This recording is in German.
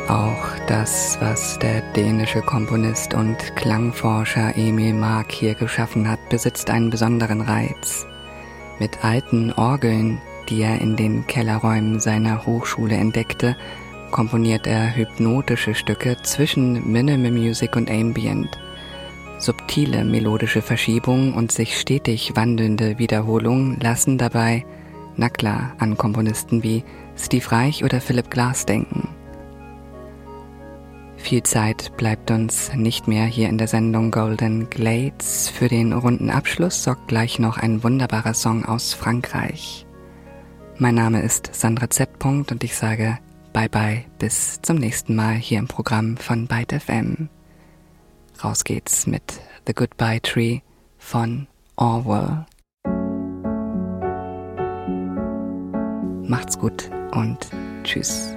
Auch das, was der dänische Komponist und Klangforscher Emil Mark hier geschaffen hat, besitzt einen besonderen Reiz. Mit alten Orgeln, die er in den Kellerräumen seiner Hochschule entdeckte, komponiert er hypnotische Stücke zwischen Minimal Music und Ambient. Subtile melodische Verschiebungen und sich stetig wandelnde Wiederholungen lassen dabei, na klar, an Komponisten wie Steve Reich oder Philip Glass denken. Viel Zeit bleibt uns nicht mehr hier in der Sendung Golden Glades. Für den runden Abschluss sorgt gleich noch ein wunderbarer Song aus Frankreich. Mein Name ist Sandra Z. und ich sage bye bye, bis zum nächsten Mal hier im Programm von Byte FM. Raus geht's mit The Goodbye Tree von Orwell. Macht's gut und tschüss.